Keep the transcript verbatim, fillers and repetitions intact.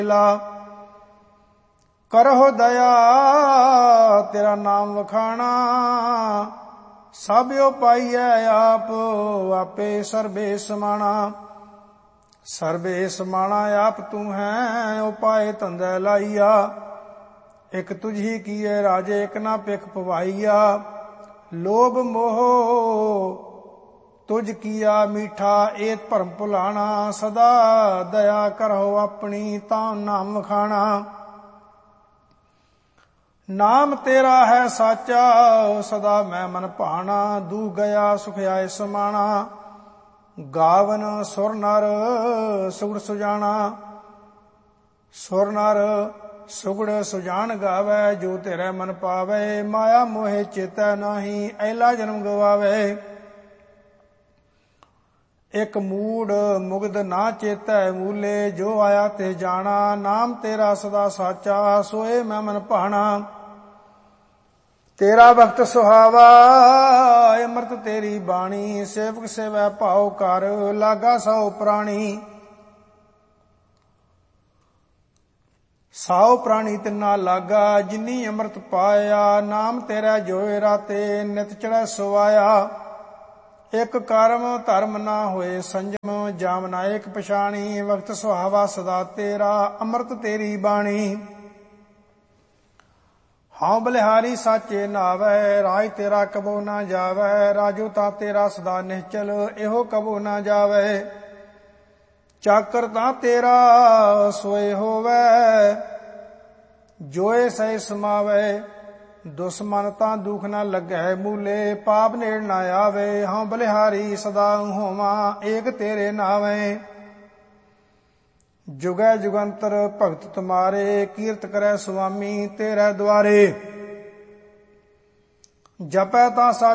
करहो दया तेरा नाम वखाना, सब पाइयै आप आपे सर्बे समाना। सर्बे समाना आप तू है, उपाय धंधे लाइया। एक तुझी किए राजे एक ना पिख पवाइया। लोभ मोह तुझ किया मीठा, एत भरम भुलाना। सदा दया करहो अपनी, तां नाम वखाना। नाम तेरा है साचा, सदा मैं मन भाना। दूह गया सुख आए समाना, गावन सुर नर सुगड़ सुजाना। सुर नर सुगड़ सुजान गावे, जो तेरे मन पावे। माया मोहे चेतै नाही, ऐला जन्म गवावे। एक मूड मुग्ध ना चेतै मूले, जो आया ते जाना। नाम तेरा सदा साचा, सोए मैं मन भाना। तेरा भगत सुहावा, अमृत तेरी बाणी। सेवक सेवै भाव कर, लागा सौ प्राणी। साओ प्राणी तिना लागा, जिनी अमृत पाया। नाम तेरा जोए राते, नित चढ़ै सुवाया। एक कर्म धर्म ना होए संजम, जाम नायक पछाणी। वक्त सुहावा सदा तेरा, अमृत तेरी बाणी। हाँ बलिहारी साचे नावै, राज तेरा कबो ना जावै। राजो ता तेरा सदा निश्चल, एहो कबो ना जावै। चाकर ता तेरा सोए होवै, जोए सह समावै। दुश्मन तां दुख न लगै मूले, पाप नेड़ न आवे। हाँ बलिहारी सदा होवां, एक तेरे नावे। जुगै जुगंतर भगत तुम्हारे, कीरत करै सुआमी तेरे द्वारे। जपै तां